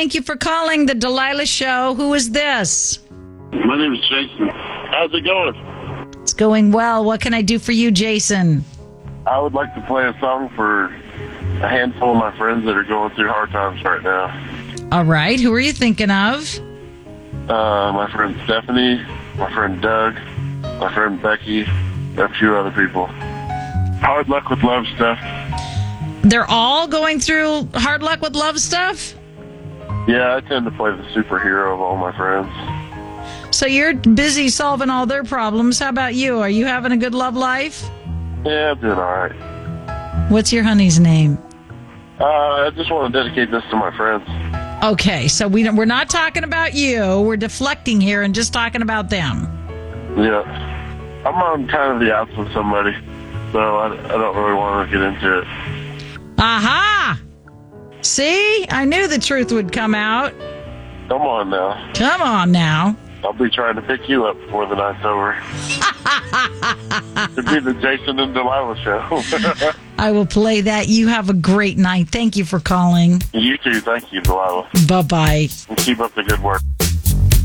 Thank you for calling the Delilah Show. Who is this? My name is Jason. How's it going? It's going well. What can I do for you, Jason? I would like to play a song for a handful of my friends that are going through hard times right now. All right. Who are you thinking of? My friend Stephanie, my friend Doug, my friend Becky, and a few other people. Hard luck with love stuff. They're all going through hard luck with love stuff? Yeah, I tend to play the superhero of all my friends. So you're busy solving all their problems. How about you? Are you having a good love life? Yeah, I'm doing all right. What's your honey's name? I just want to dedicate this to my friends. Okay, so we're not talking about you. We're deflecting here and just talking about them. Yeah. I'm on kind of the outs with somebody, so I don't really want to get into it. Aha! See? I knew the truth would come out. Come on now. Come on now. I'll be trying to pick you up before the night's over. It'd be the Jason and Delilah Show. I will play that. You have a great night. Thank you for calling. You too. Thank you, Delilah. Bye-bye. And keep up the good work.